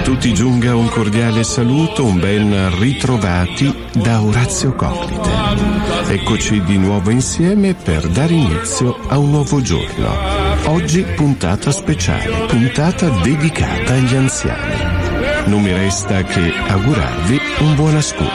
tutti giunga un cordiale saluto, un ben ritrovati da Orazio Coclite. Eccoci di nuovo insieme per dare inizio a un nuovo giorno. Oggi puntata speciale, puntata dedicata agli anziani. Non mi resta che augurarvi un buon ascolto.